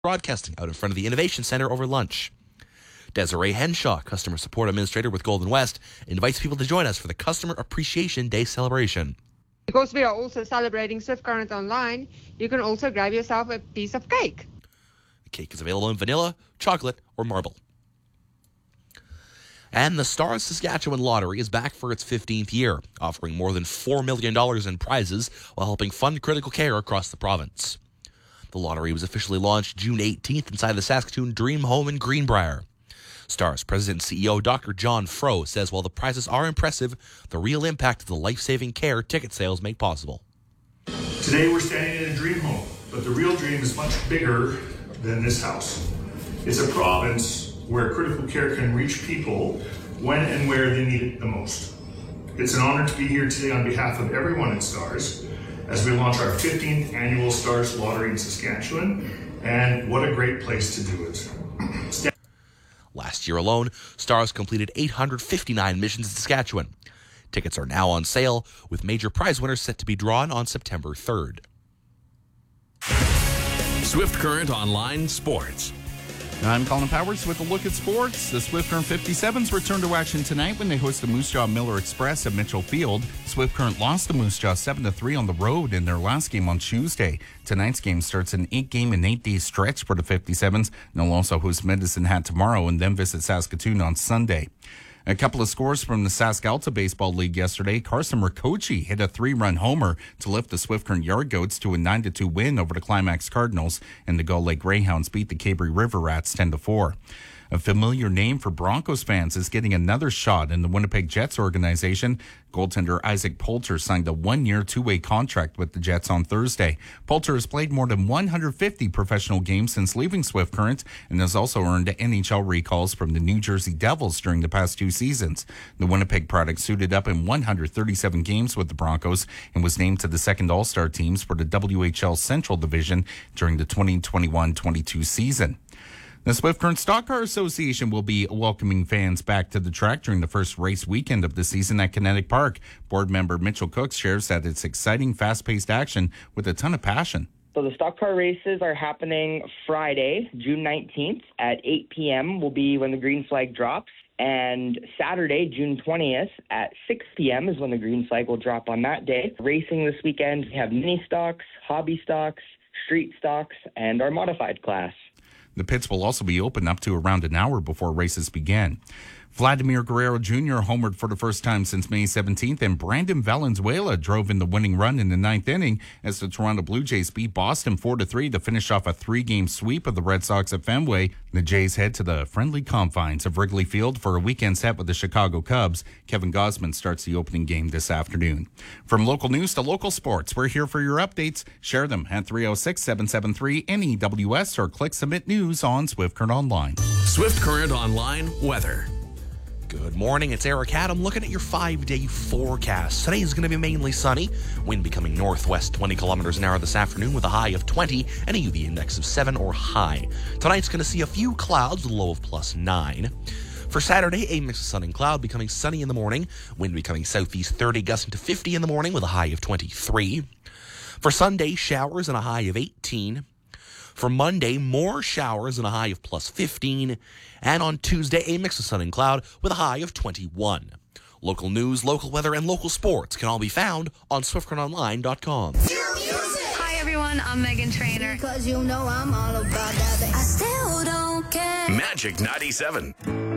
broadcasting out in front of the Innovation Center over lunch. Desiree Henshaw, Customer Support Administrator with Golden West, invites people to join us for the Customer Appreciation Day celebration. Because we are also celebrating Swift Current Online, you can also grab yourself a piece of cake. The cake is available in vanilla, chocolate, or marble. And the Stars Saskatchewan Lottery is back for its 15th year, offering more than $4 million in prizes while helping fund critical care across the province. The lottery was officially launched June 18th inside the Saskatoon Dream Home in Greenbrier. Stars President and CEO Dr. John Froh says while the prizes are impressive, the real impact of the life-saving care ticket sales make possible. Today we're standing in a dream home, but the real dream is much bigger than this house. It's a province where critical care can reach people when and where they need it the most. It's an honor to be here today on behalf of everyone at Stars as we launch our 15th annual Stars Lottery in Saskatchewan, and what a great place to do it. Last year alone, Stars completed 859 missions in Saskatchewan. Tickets are now on sale, with major prize winners set to be drawn on September 3rd. Swift Current Online Sports. I'm Colin Powers with a look at sports. The Swift Current 57s return to action tonight when they host the Moose Jaw Miller Express at Mitchell Field. Swift Current lost to Moose Jaw 7-3 on the road in their last game on Tuesday. Tonight's game starts an 8-game and 8-day stretch for the 57s. And they'll also host Medicine Hat tomorrow and then visit Saskatoon on Sunday. A couple of scores from the SaskAlta Baseball League yesterday. Carson Rakoczy hit a 3-run homer to lift the Swift Current Yard Goats to a 9-2 win over the Climax Cardinals, and the Gull Lake Greyhounds beat the Cabre River Rats 10-4. A familiar name for Broncos fans is getting another shot in the Winnipeg Jets organization. Goaltender Isaac Poulter signed a 1-year, 2-way contract with the Jets on Thursday. Poulter has played more than 150 professional games since leaving Swift Current and has also earned NHL recalls from the New Jersey Devils during the past 2 seasons. The Winnipeg product suited up in 137 games with the Broncos and was named to the second All-Star teams for the WHL Central Division during the 2021-22 season. The Swift Current Stock Car Association will be welcoming fans back to the track during the first race weekend of the season at Kinetic Park. Board member Mitchell Cook shares that it's exciting, fast-paced action with a ton of passion. So the stock car races are happening Friday, June 19th at 8 p.m. will be when the green flag drops. And Saturday, June 20th at 6 p.m. is when the green flag will drop on that day. Racing this weekend, we have mini stocks, hobby stocks, street stocks, and our modified class. The pits will also be open up to around an hour before races begin. Vladimir Guerrero Jr. homered for the first time since May 17th, and Brandon Valenzuela drove in the winning run in the 9th inning as the Toronto Blue Jays beat Boston 4-3 to finish off a 3-game sweep of the Red Sox at Fenway. The Jays head to the friendly confines of Wrigley Field for a weekend set with the Chicago Cubs. Kevin Gausman starts the opening game this afternoon. From local news to local sports, we're here for your updates. Share them at 306-773-NEWS or click Submit News on Swift Current Online. Swift Current Online weather. Good morning, it's Eric Adam looking at your 5-day forecast. Today is going to be mainly sunny, wind becoming northwest 20 kilometers an hour this afternoon with a high of 20 and a UV index of 7 or high. Tonight's going to see a few clouds with a low of +9. For Saturday, a mix of sun and cloud, becoming sunny in the morning, wind becoming southeast 30 gusting to 50 in the morning with a high of 23. For Sunday, showers and a high of 18. For Monday, more showers and a high of +15. And on Tuesday, a mix of sun and cloud with a high of 21. Local news, local weather, and local sports can all be found on SwiftCurrentOnline.com. Hi, everyone. I'm Megan Trainor. Because you know I'm all about that. I still don't care. Magic 97.